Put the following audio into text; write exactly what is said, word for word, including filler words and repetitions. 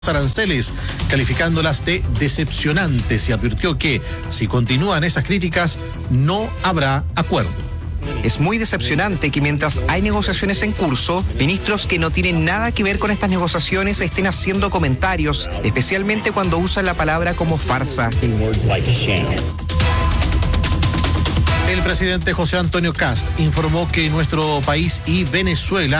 aranceles, calificándolas de decepcionantes, y advirtió que si continúan esas críticas no habrá acuerdo. Es muy decepcionante que mientras hay negociaciones en curso, ministros que no tienen nada que ver con estas negociaciones estén haciendo comentarios, especialmente cuando usan la palabra como farsa. El presidente José Antonio Kast informó que nuestro país y Venezuela